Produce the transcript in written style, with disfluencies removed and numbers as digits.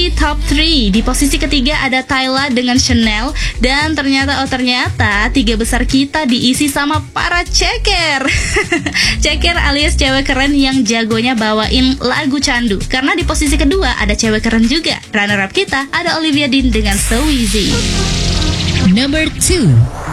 di top 3. Di posisi ketiga ada Tyla dengan Chanel. Dan ternyata tiga besar kita diisi sama para ceker. Ceker alias cewek keren yang jagonya bawain lagu candu. Karena di posisi kedua ada cewek keren juga. Runner up kita ada Olivia Dean dengan So Easy. Number 2.